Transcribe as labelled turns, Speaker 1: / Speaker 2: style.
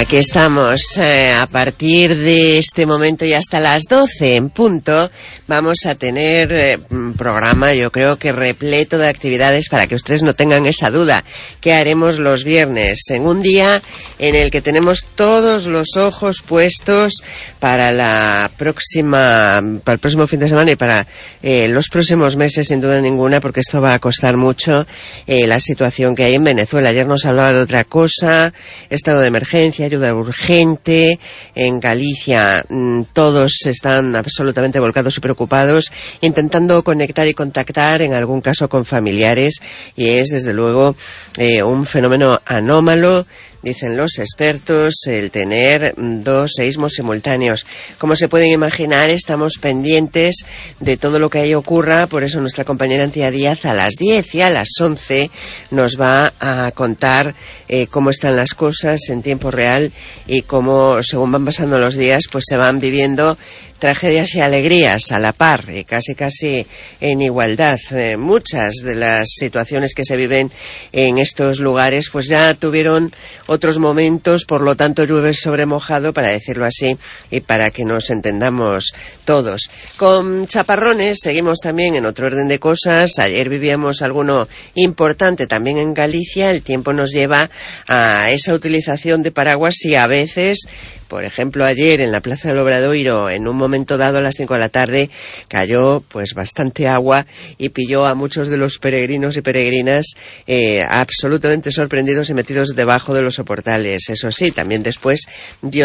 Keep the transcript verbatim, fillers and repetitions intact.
Speaker 1: Aquí estamos, eh, a partir de este momento y hasta las doce en punto vamos a tener eh, un programa, yo creo que repleto de actividades para que ustedes no tengan esa duda. ¿Qué haremos los viernes? En un día en el que tenemos todos los ojos puestos para la próxima, para el próximo fin de semana y para eh, los próximos meses, sin duda ninguna, porque esto va a costar mucho, eh, la situación que hay en Venezuela. Ayer nos hablaba de otra cosa, estado de emergencia, ayuda urgente. En Galicia mmm, todos están absolutamente volcados y preocupados, intentando conectar y contactar, en algún caso con familiares, y es desde luego eh, un fenómeno anómalo, dicen los expertos, el tener dos seísmos simultáneos. Como se pueden imaginar, estamos pendientes de todo lo que ahí ocurra, por eso nuestra compañera Antía Díaz a las diez y a las once nos va a contar eh, cómo están las cosas en tiempo real y cómo, según van pasando los días, pues se van viviendo tragedias y alegrías a la par y casi casi en igualdad. Eh, muchas de las situaciones que se viven en estos lugares pues ya tuvieron otros momentos, por lo tanto llueve sobre mojado, para decirlo así, y para que nos entendamos todos. Con chaparrones seguimos también en otro orden de cosas. Ayer vivíamos alguno importante también en Galicia. El tiempo nos lleva a esa utilización de paraguas y a veces, por ejemplo, ayer en la Plaza del Obradoiro, en un momento dado a las cinco de la tarde, cayó pues bastante agua y pilló a muchos de los peregrinos y peregrinas eh, absolutamente sorprendidos y metidos debajo de los soportales. Eso sí, también después dio